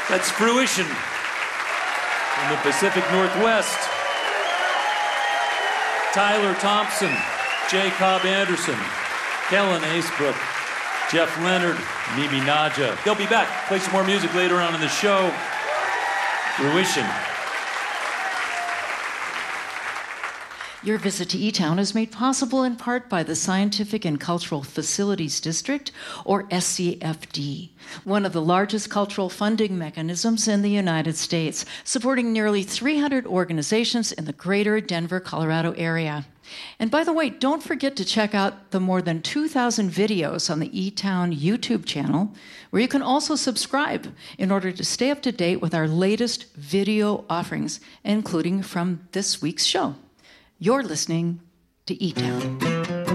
That's Fruition in the Pacific Northwest. Tyler Thompson, Jay Cobb Anderson, Kellen Acebrook, Jeff Leonard, Mimi Naja. They'll be back. Play some more music later on in the show. Fruition. Your visit to E-Town is made possible in part by the Scientific and Cultural Facilities District, or SCFD, one of the largest cultural funding mechanisms in the United States, supporting nearly 300 organizations in the greater Denver, Colorado area. And by the way, don't forget to check out the more than 2,000 videos on the E-Town YouTube channel, where you can also subscribe in order to stay up to date with our latest video offerings, including from this week's show. You're listening to E-Town.